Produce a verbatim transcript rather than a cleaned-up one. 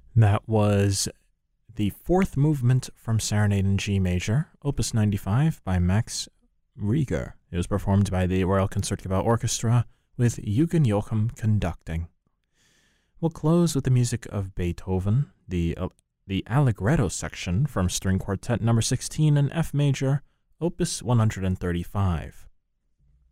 That was the fourth movement from Serenade in G Major, Opus ninety-five by Max Reger. It was performed by the Royal Concertgebouw Orchestra with Eugen Joachim conducting. We'll close with the music of Beethoven, the, uh, the Allegretto section from String Quartet number sixteen in F Major, Opus one hundred thirty-five.